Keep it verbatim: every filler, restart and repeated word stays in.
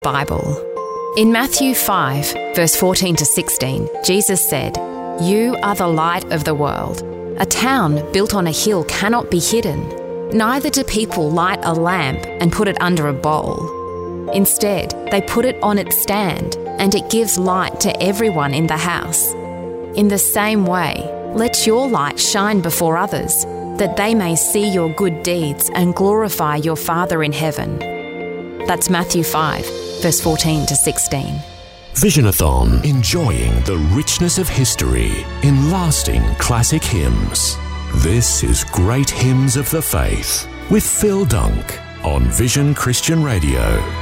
Bible. In Matthew five, verse fourteen to sixteen, Jesus said, "You are the light of the world. A town built on a hill cannot be hidden. Neither do people light a lamp and put it under a bowl. Instead, they put it on its stand, and it gives light to everyone in the house. In the same way, let your light shine before others, that they may see your good deeds and glorify your Father in heaven." That's Matthew five, verse fourteen to sixteen. Visionathon, enjoying the richness of history in lasting classic hymns. This is Great Hymns of the Faith with Phil Dunk on Vision Christian Radio.